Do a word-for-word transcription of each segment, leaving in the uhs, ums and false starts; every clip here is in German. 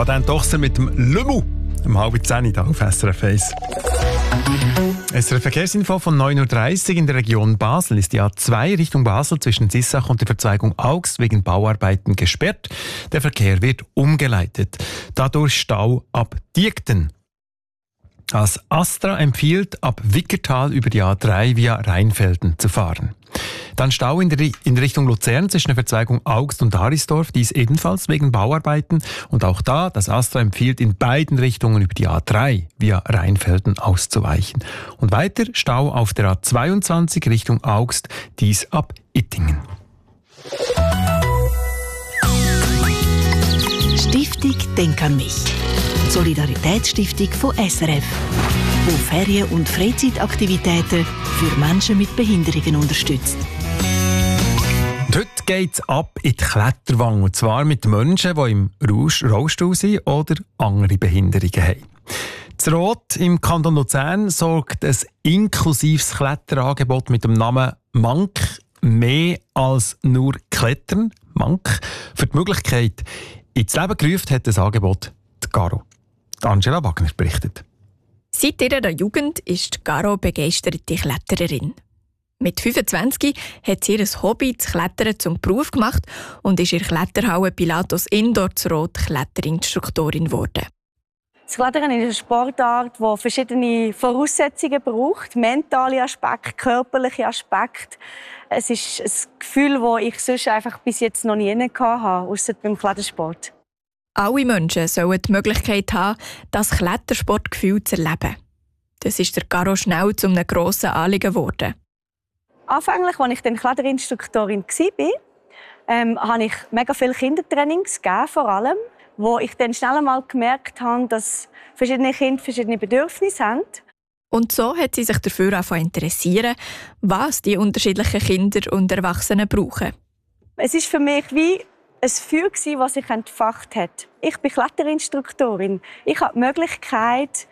Patent Ochser mit dem Lemu. Um halb zehn hier auf S R F eins. S R F Verkehrsinfo von neun Uhr dreißig in der Region Basel ist die A zwei Richtung Basel zwischen Sissach und der Verzweigung Augst wegen Bauarbeiten gesperrt. Der Verkehr wird umgeleitet. Dadurch Stau ab Diekten. Das Astra empfiehlt, ab Wickertal über die A drei via Rheinfelden zu fahren. Dann Stau in, der, in Richtung Luzern zwischen der Verzweigung Augst und Harisdorf, dies ebenfalls wegen Bauarbeiten. Und auch da, das Astra empfiehlt, in beiden Richtungen über die A drei via Rheinfelden auszuweichen. Und weiter Stau auf der A zweiundzwanzig Richtung Augst, dies ab Ittingen. Stiftung Denk an mich. Solidaritätsstiftung von S R F, die Ferien- und Freizeitaktivitäten für Menschen mit Behinderungen unterstützt. Und heute geht es ab in die Kletterwange, und zwar mit Menschen, die im Rollstuhl sind oder andere Behinderungen haben. Das Rot im Kanton Luzern sorgt ein inklusives Kletterangebot mit dem Namen Mank, mehr als nur Klettern, Mank, für die Möglichkeit ins Leben gerufen hat das Angebot die Caro. Angela Wagner berichtet. Seit ihrer Jugend ist Caro begeisterte Klettererin. Mit fünfundzwanzig hat sie ihr Hobby, das Klettern, zum Beruf gemacht und ist in der Kletterhalle Pilatus Indoor zu Rot Kletterinstruktorin geworden. Das Klettern ist eine Sportart, die verschiedene Voraussetzungen braucht. Mentale Aspekte, körperliche Aspekte. Es ist ein Gefühl, das ich sonst einfach bis jetzt noch nie hatte, ausser beim Klettersport. Alle Menschen sollen die Möglichkeit haben, das Klettersportgefühl zu erleben. Das ist der Caro schnell zu einem grossen Anliegen geworden. Anfänglich, als ich dann Kletterinstruktorin war, ähm, habe ich mega viele Kindertrainings gegeben, vor allem, wo ich dann schnell einmal gemerkt habe, dass verschiedene Kinder verschiedene Bedürfnisse haben. Und so hat sie sich dafür angefangen zu interessieren, was die unterschiedlichen Kinder und Erwachsenen brauchen. Es ist für mich wie ein Feuer, das sich entfacht hat. Ich bin Kletterinstruktorin. Ich habe die Möglichkeit,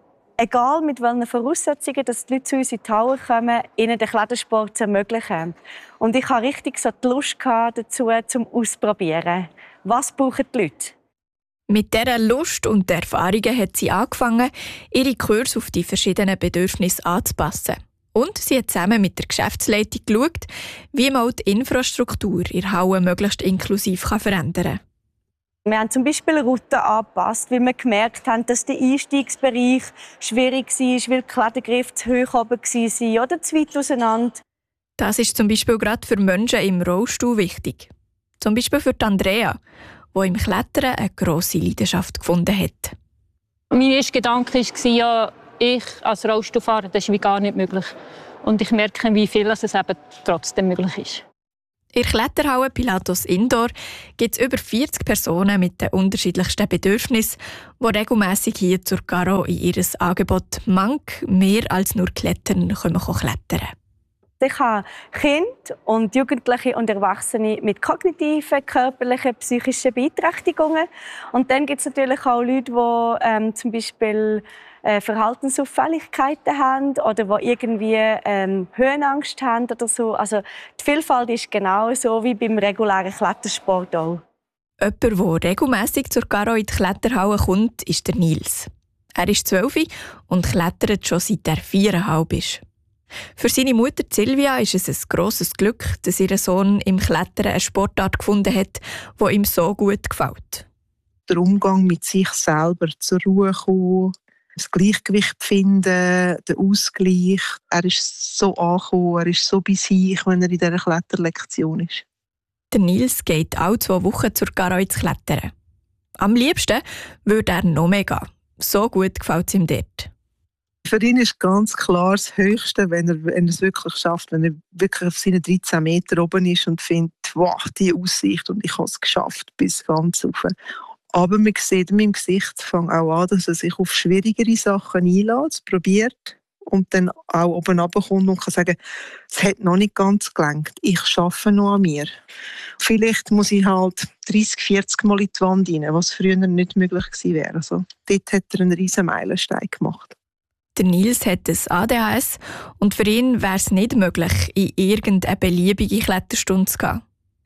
egal mit welchen Voraussetzungen, dass die Leute zu uns in die Halle kommen, ihnen den Klettersport zu ermöglichen. Und ich hatte richtig so die Lust dazu, zum Ausprobieren. Was brauchen die Leute? Mit dieser Lust und Erfahrungen hat sie angefangen, ihre Kurse auf die verschiedenen Bedürfnisse anzupassen. Und sie hat zusammen mit der Geschäftsleitung geschaut, wie man die Infrastruktur in der Halle möglichst inklusiv verändern kann. Wir haben zum Beispiel Routen angepasst, weil wir gemerkt haben, dass der Einstiegsbereich schwierig war, weil die Klettergriffe zu hoch oben waren oder zu weit auseinander. Das ist zum Beispiel gerade für Menschen im Rollstuhl wichtig. Zum Beispiel für Andrea, die im Klettern eine grosse Leidenschaft gefunden hat. Mein erster Gedanke war, ja, ich als Rollstuhlfahrer, das ist wie gar nicht möglich. Und ich merke, wie viel es eben trotzdem möglich ist. In der Kletterhalle Pilatus Indoor gibt es über vierzig Personen mit den unterschiedlichsten Bedürfnissen, die regelmässig hier zur Caro in ihr Angebot «Mank, mehr als nur Klettern» können klettern. Ich habe Kinder und Jugendliche und Erwachsene mit kognitiven, körperlichen, psychischen Beeinträchtigungen. Und dann gibt es natürlich auch Leute, die ähm, zum Beispiel äh, Verhaltensauffälligkeiten haben oder die irgendwie ähm, Höhenangst haben oder so. Also die Vielfalt ist genau so wie beim regulären Klettersport auch. Jemand, der regelmässig zur Caro in die Kletterhalle kommt, ist der Nils. Er ist zwölf und klettert schon seit er viereinhalb ist. Für seine Mutter Silvia ist es ein grosses Glück, dass ihr Sohn im Klettern eine Sportart gefunden hat, die ihm so gut gefällt. Der Umgang mit sich selber, zur Ruhe kommen, das Gleichgewicht finden, den Ausgleich. Er ist so angekommen, er ist so bei sich, wenn er in dieser Kletterlektion ist. Der Nils geht alle zwei Wochen zur Caro ins Klettern. Am liebsten würde er noch mehr gehen. So gut gefällt es ihm dort. Für ihn ist ganz klar das Höchste, wenn er, wenn er es wirklich schafft, wenn er wirklich auf seinen dreizehn Meter oben ist und findet, wow, die Aussicht und ich habe es geschafft bis ganz rauf. Aber man sieht in meinem Gesichtsfang auch an, dass er sich auf schwierigere Sachen einlässt, probiert und dann auch oben runterkommt und kann sagen, es hat noch nicht ganz gelangt, ich arbeite noch an mir. Vielleicht muss ich halt dreißig, vierzig Mal in die Wand rein, was früher nicht möglich gewesen wäre. Also, dort hat er einen riesen Meilenstein gemacht. Der Nils hat ein A D H S und für ihn wäre es nicht möglich, in irgendeine beliebige Kletterstunde zu gehen.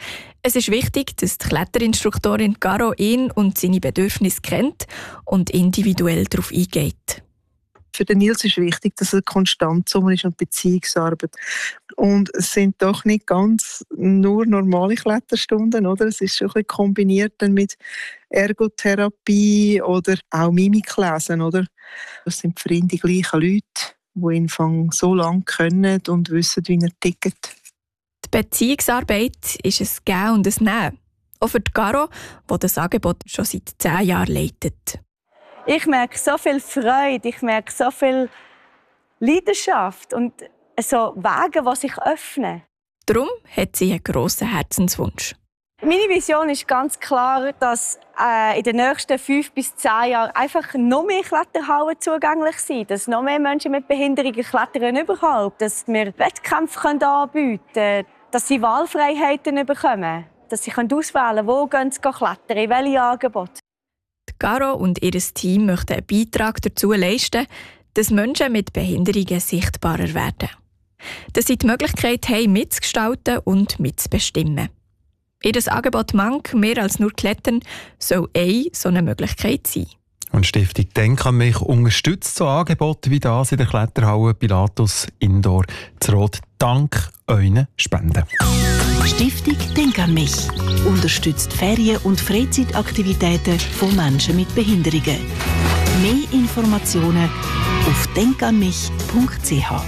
Es ist wichtig, dass die Kletterinstruktorin Caro ihn und seine Bedürfnisse kennt und individuell darauf eingeht. Für den Nils ist wichtig, dass er konstant zusammen ist und Beziehungsarbeit. Und es sind doch nicht ganz nur normale Kletterstunden, oder? Es ist schon ein bisschen kombiniert dann mit Ergotherapie oder auch Mimiklesen, oder? Das sind für ihn die gleichen Leute, die ihn so lange kennen und wissen, wie er tickt. Die Beziehungsarbeit ist ein Geben und ein Nehmen. Auch für die Caro, die das Angebot schon seit zehn Jahren leitet. Ich merke so viel Freude, ich merke so viel Leidenschaft und so Wege, die sich öffnen. Darum hat sie einen grossen Herzenswunsch. Meine Vision ist ganz klar, dass äh, in den nächsten fünf bis zehn Jahren einfach noch mehr Kletterhallen zugänglich sind, dass noch mehr Menschen mit Behinderungen klettern überhaupt, dass wir Wettkämpfe anbieten können, dass sie Wahlfreiheiten bekommen, dass sie auswählen können, wo gehen sie klettern, in welche Angebote. Caro und ihr Team möchten einen Beitrag dazu leisten, dass Menschen mit Behinderungen sichtbarer werden. Dass sie die Möglichkeit haben, mitzugestalten und mitzubestimmen. Ihr Angebot Mank, mehr als nur Klettern, soll eine so eine Möglichkeit sein. Und die Stiftung «Denk an mich» unterstützt so Angebote wie das in der Kletterhalle Pilatus Indoor zu Rot dank euren Spenden. Stiftung «Denk an mich» unterstützt Ferien- und Freizeitaktivitäten von Menschen mit Behinderungen. Mehr Informationen auf denk an mich punkt c h.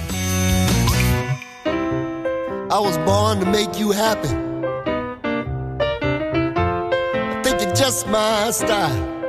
I was born to make you happy. I think you're just my style.